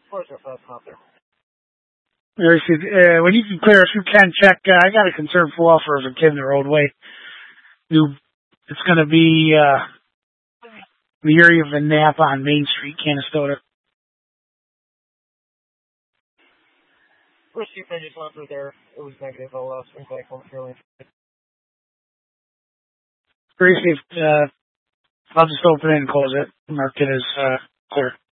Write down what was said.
When you can clear us, you can check. I got a concern for welfare of a kid in the roadway. It's going to be the area of the Napa on Main Street, Canastota. First chief, I just went through there. It was negative. I'll swing back momentarily. Very safe. I'll just open it and close it. Mark it as clear.